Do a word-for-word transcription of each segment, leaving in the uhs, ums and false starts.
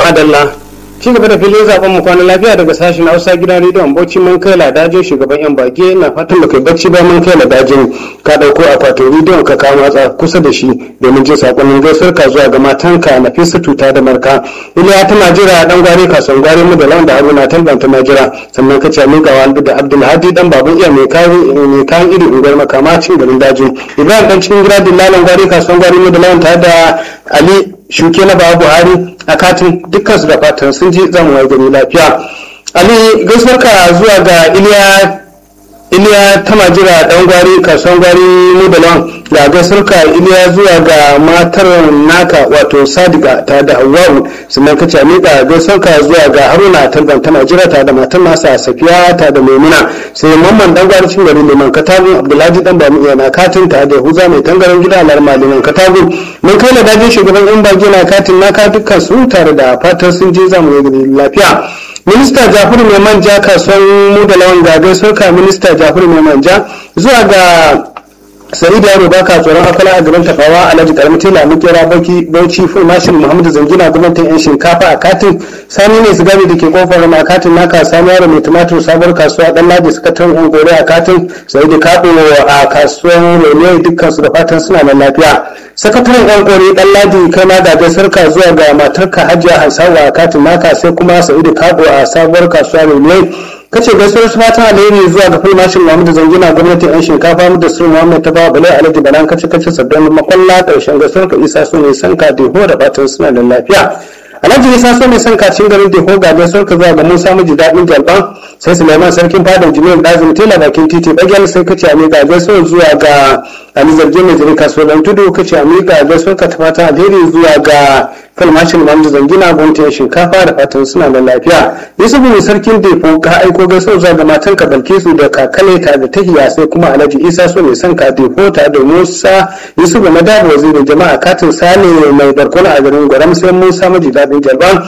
madalla ci gaba da filin zaben mu kwana lafiya daga sashen Hausa gidan rediyon Bauchi mun kai ladajin shugaban yan bage na fatan da kai bacci ba mun kai ladajin ka dauko akwatin rediyon ka kawo matsa kusa da shi domin jin sakonnin gaisuwar ka zuwa ga matanka na fesa tuta da marka Iliya ta Najira dan gwari kasuwan gwari mu da lawan da Haruna Talban ta Najira sannan ka ce mu ga Waldu da Abdul Hadi dan babun iya mai kai mai kan iri ungar makamacin garin dajin Ibrahim dan cikin gida dillalan gwari kasuwan gwari mu da lawan ta da Ali shuke na Baba Buhari a katin dukkan su da fatan sun ji zamu wai gani lafiya. Ali gaisuwar ka zuwa ga Iliya Iliya ta Majira dan gwari kasuwan gwari Mudalan da gaisuwar ka Iliya zuwa ga matar naka wato Sadiqa ta da Hawwa'u sannan ka ce miƙa gaisuwar ka zuwa ga Haruna Talban ta Majira ta da matar nasa Safiya ta da Maimuna sai Mamman dan gwari cin gari Liman Katabu Abdullahi dan ba mu yana katin ta da Huza mai tangaran gida Alarma Liman Katabu mun kai da dajin shugaban yan bage na katin naka dukkan su tare da fatan sun je zamu yi lafiya. Minista Jafaru Mai Manja kasuwan mu da lawan gagai sauka Minista Jafaru Mai Manja zuwa ga Sa'idu Yaro baka tsoron akwala a gaban tafawa Alhaji Karami Tela Mukera Bauchi Bauchi Full Marshal Muhammadu Zangina gwamnatin yan shinkafa a katin Sani ne sigari da ke kofar ma katin naka Sani Yaro mai tumatur sabuwar kasuwa dan Ladi sakataren yan gore a katin Sa'idu Kado a kasuwan Lele dukkan su da fatan suna da lafiya. Sakataren yan gore dan Ladi kai ma da gaisar ka zuwa ga matarka Hajiya Hansawa a katin naka sai kuma Sa'idu Kado a sabuwar kasuwa Lele kace gaisuwar su fatan alheri zuwa ga fulmashin Muhammadu Zangina gwamnatin yan shinkafa mu da Sirri Muhammad ta ba Balai Alhaji Balan kace kace sabbin makwalla karshen gaisuwar ka Isa so ne sanka deho da fatan suna da lafiya. Alhaji Isa so ne sanka cin garin deho ga gaisuwar ka zuwa ga Musa miji dadin Jalban sai Sulaiman sarkin fadan Jimil Dazim Tela bakin titi Bagel sai kace a miƙa gaisuwar zuwa ga Ali Zarge mai jiri kasuwar Tudu kace a miƙa gaisuwar ka ta fatan alheri zuwa ga kalmashin Muhammadu Zangina gwamnatin shinkafa da fatan suna da lafiya. Yusuf mai sarkin Defo ka aiko gaisuwar zuwa ga matanka Balkisu da kakale ta da tahiya sai kuma Alhaji Isa so mai son ka Defo ta da Musa Yusuf da Madabu wazirin jama'a katin Sale mai barkona a garin Gwaram sai Musa maji dadin Jalban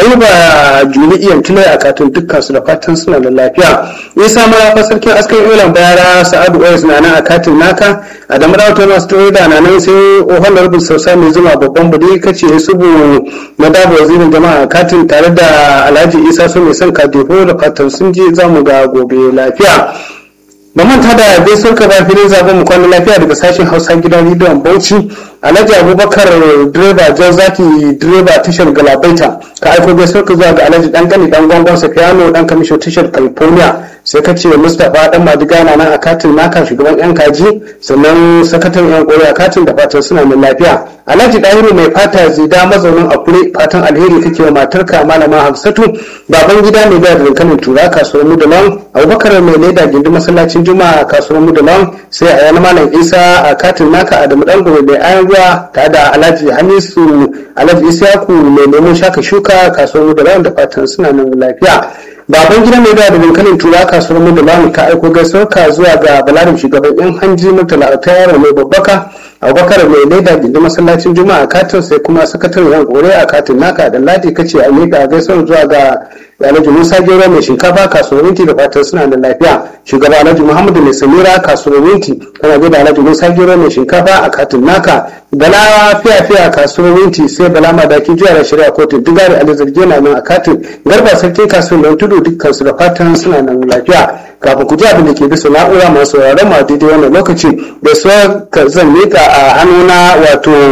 Ayuba Juli Iyan Tulai a katin dukkan su da fatan suna da lafiya. Isa Marafa sarkin askan Ilan Bayara Sa'adu Oyes na nan a katin naka Adamu Rawata masu tori da nan sai Honorable Sausa mai zuma babban budi kace Yusufu Madabu wazirin jama'a katin tare da Alhaji Isa so mai son kadefo da fatan sun je zamu ga gobe lafiya. Ba manta da gaisuwar ka ba filin zaben mu kwana lafiya daga sashen Hausa gidan rediyon Bauchi Alhaji Abubakar direba Jan Zaki direba tashar Galabaita ka aiko gaisuwar ka zuwa ga Alhaji Dan Gani Dan Gongon Safiyano dan kamisho tashar California sai ka ce Mustapha dan Madiga na nan a katin naka shugaban yan kaji sannan sakataren yan kore a katin da fatan suna da lafiya. Alhaji Dahiru mai fata zida mazaunin Akure fatan alheri kake wa matarka malama Hafsatu baban gida mai da dankalin tura kasuwar Mudalan Abubakar mai leda gindin masallacin Juma'a kasuwar Mudalan sai a yana malam Isa a katin naka Adamu dan gobe mai ayan ruwa tare da Alhaji Hamisu Alhaji Isiyaku mai lemon shaka shuka kasuwar Mudalan da fatan suna nan lafiya. Baban gida mai da dankalin tura kasuwar Mudalan ka aiko gaisuwar ka zuwa ga Balarin shugaban yan hanji Murtala ta yaro mai babbaka Abubakar mai leda gindin masallacin Juma'a katin sai kuma sakataren yan kore a katin naka da Ladi kace a miƙa gaisuwar zuwa ga Alhaji Musa Gero mai shinkafa kasuwanci da fatan suna da lafiya. Shugaba Alhaji Muhammadu mai Samira kasuwanci kana ga Alhaji Musa Gero mai shinkafa a katin naka Bala fiya fiya kasuwanci sai Bala Madaki juya da shari'a kotun Digari Ali Zarge na nan a katin Garba sarki kasuwan Tudu dukkan su da fatan suna nan lafiya. Kafin ku ji abin da ke bisa na'ura masu sauraron ma daidai wannan lokaci da su zan miƙa a hannuna wato